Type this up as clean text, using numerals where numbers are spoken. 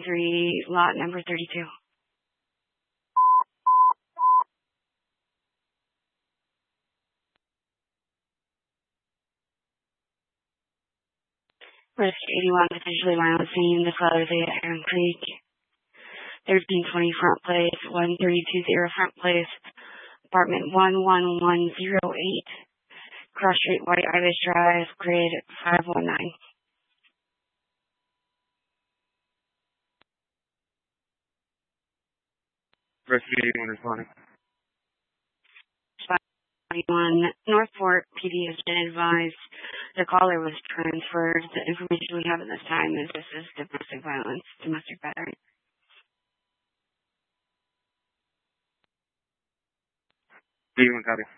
3, lot number 32. Risk 81, potentially violent scene, the Saturday at Heron Creek. 1320 Front Place, 1320 Front Place, apartment 11108, Cross Street, White Irish Drive, grid 519. Risk 81 responding. 21 Northport PD has been advised the caller was transferred. The information we have at this time is this is domestic violence, domestic battery. 81 copy.